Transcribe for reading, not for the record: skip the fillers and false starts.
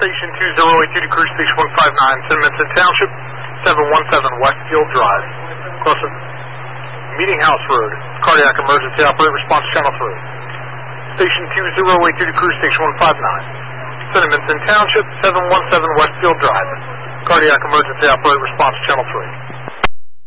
Station 2082 to Cruise Station 159, Cinnamon Township, 717 Westfield Drive. Crossing Meeting House Road. Cardiac emergency operator response channel 3. Station 2082 to Cruise Station 159, Cinnamon Township, 717 Westfield Drive. Cardiac emergency operator response channel 3.